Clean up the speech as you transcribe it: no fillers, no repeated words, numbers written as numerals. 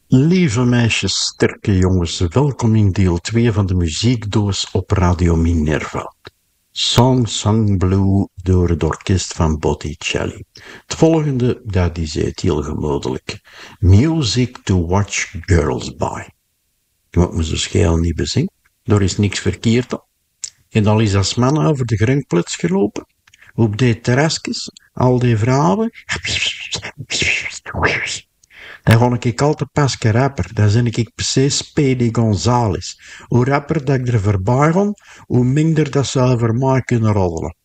Lieve meisjes, sterke jongens, welkom in deel 2 van de muziekdoos op Radio Minerva. Song Sung Blue door het orkest van Botticelli. Het volgende, dat is heel gemoedelijk. Music to watch girls by. Je moet me zo scheel niet bezingen. Daar is niks verkeerd aan. En dan is als man over de grindplots gelopen. Op die terrasjes, al die vrouwen. Dan ga ik altijd Pascal rapper. Dan ben ik precies Speedy Gonzales. Hoe rapper dat ik er voorbij ga, hoe minder dat ze over mij kunnen roddelen.